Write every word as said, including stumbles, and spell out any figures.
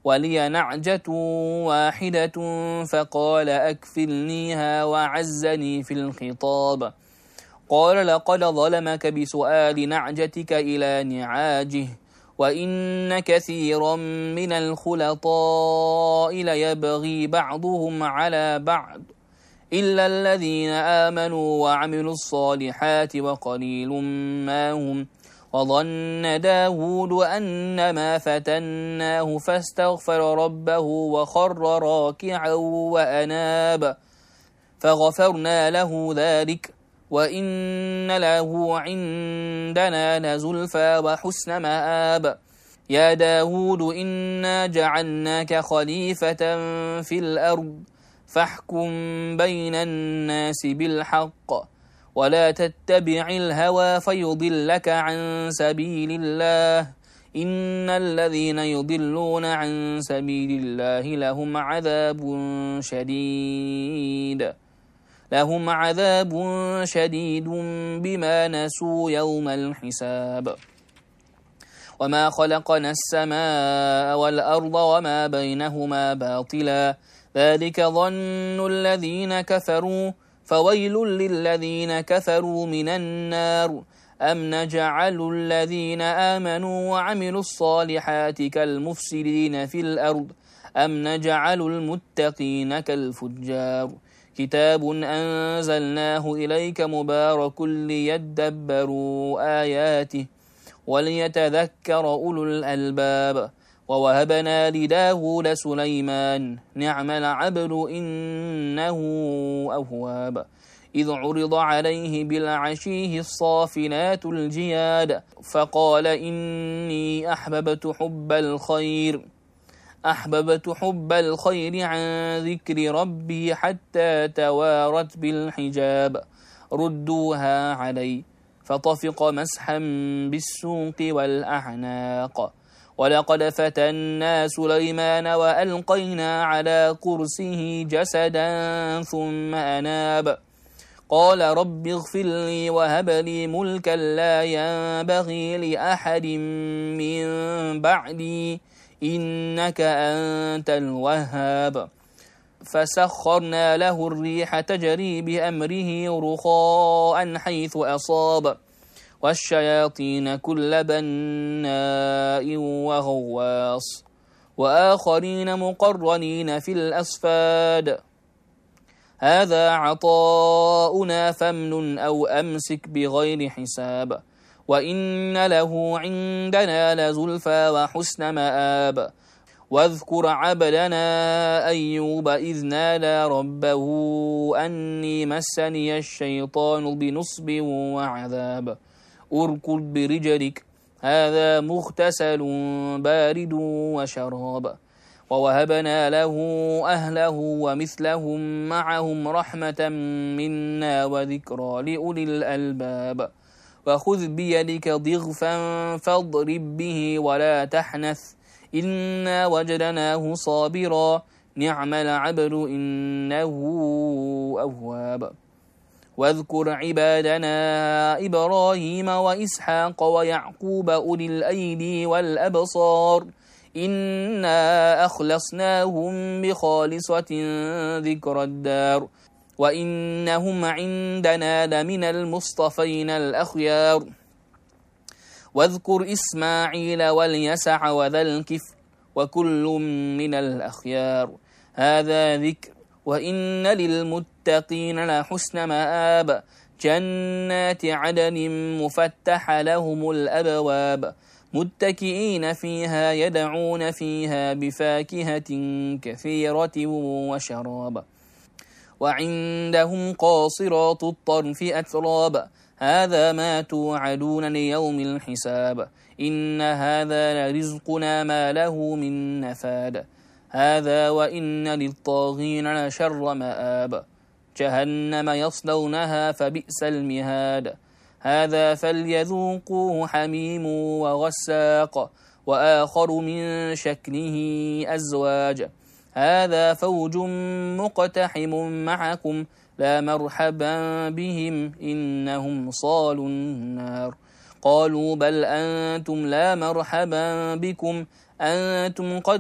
ولي نعجة واحدة فقال أكفلنيها وعزني في الخطاب. قال لقد ظلمك بسؤال نعجتك إلى نعاجه وإن كثيرا من الخلطاء ليبغي بعضهم على بعض إلا الذين آمنوا وعملوا الصالحات وقليل ما هم. وظن داود أنما فتناه فاستغفر ربه وخر راكعا وأناب فغفرنا له ذلك وإن له عندنا لزلفى وحسن مآب. يا داود إنا جعلناك خليفة في الأرض فاحكم بين الناس بالحق ولا تتبع الهوى فيضلك عن سبيل الله إن الذين يضلون عن سبيل الله لهم عذاب شديد لهم عذاب شديد بما نسوا يوم الحساب. وما خلقنا السماء والأرض وما بينهما باطلا ذلك ظن الذين كفروا فويل للذين كفروا من النار. أم نجعل الذين آمنوا وعملوا الصالحات كالمفسدين في الأرض أم نجعل المتقين كالفجار. كتاب أنزلناه إليك مبارك ليدبروا آياته وليتذكر أولو الألباب. ووهبنا لداود سليمان نعم العبد إنه أواب. إذ عرض عليه بالعشيه الصافنات الجياد فقال إني أحببت حب الخير أحببت حب الخير عن ذكر ربي حتى توارت بالحجاب. ردوها علي فطفق مسحا بالسوق والأعناق. ولقد فتنا سليمان وألقينا على كرسيه جسدا ثم أناب قال رب اغفر لي وهب لي ملكا لا ينبغي لأحد من بعدي إنك أنت الوهاب. فسخرنا له الريح تجري بأمره رخاء حيث أصاب والشياطين كل بناء وغواص وآخرين مقرنين في الأصفاد. هذا عطاؤنا فامنن أو أمسك بغير حساب وإن له عندنا لزلفى وحسن مآب. واذكر عبدنا أيوب إذ نادى ربه أني مسني الشيطان بنصب وعذاب. اركض برجلك هذا مغتسل بارد وشراب. ووهبنا له أهله ومثلهم معهم رحمة منا وذكرى لأولي الألباب. وخذ بيدك ضغفا فاضرب به ولا تحنث إنا وجدناه صابرا نعم العبد إنه أواب. واذكر عبادنا إبراهيم وإسحاق ويعقوب أولي الأيدي والأبصار إنا أخلصناهم بخالصة ذكر الدار وإنهم عندنا لمن المصطفين الأخيار. واذكر إسماعيل واليسع وذا الكفل وكل من الأخيار. هذا ذكر وإن للمتقين لحسن مآب. جنات عدن مفتحة لهم الأبواب متكئين فيها يدعون فيها بفاكهة كثيرة وشراب. وعندهم قاصرات الطرف أتراب. هذا ما توعدون ليوم الحساب إن هذا لرزقنا ما له من نفاد. هذا وإن للطاغين لشر مآب. جهنم يصلونها فبئس المهاد. هذا فليذوقوه حميم وغساق وآخر من شكله أزواج. هذا فوج مقتحم معكم لا مرحبا بهم إنهم صالوا النار. قالوا بل أنتم لا مرحبا بكم أنتم قد